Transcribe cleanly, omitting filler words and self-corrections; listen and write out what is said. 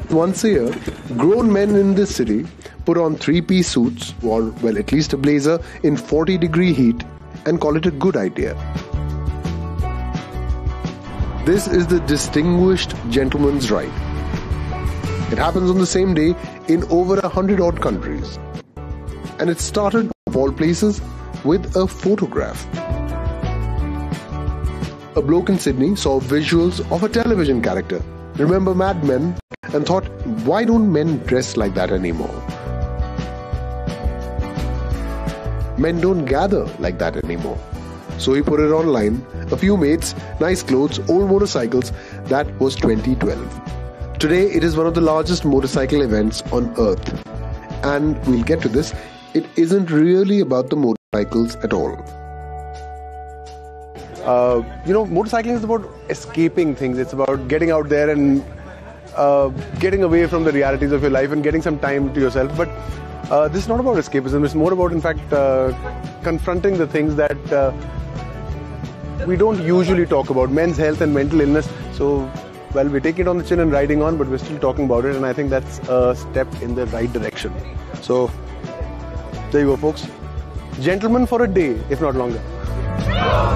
Once a year, grown men in this city put on three-piece suits, or, well, at least a blazer in 40-degree heat, and call it a good idea. This is the distinguished gentleman's ride. It happens on the same day in over 100-odd countries. And it started, of all places, with a photograph. A bloke in Sydney saw visuals of a television character, remember Mad Men, and thought, why don't men dress like that anymore? Men don't gather like that anymore. So he put it online, a few mates, nice clothes, old motorcycles. That was 2012. Today it is one of the largest motorcycle events on earth. And we'll get to this, it isn't really about the motorcycles at all. Motorcycling is about escaping things. It's about getting out there and getting away from the realities of your life and getting some time to yourself. But this is not about escapism. It's more about, in fact, confronting the things that we don't usually talk about. Men's health and mental illness. So, well, we take it on the chin and riding on, but we're still talking about it. And I think that's a step in the right direction. So, there you go, folks. Gentlemen for a day, if not longer.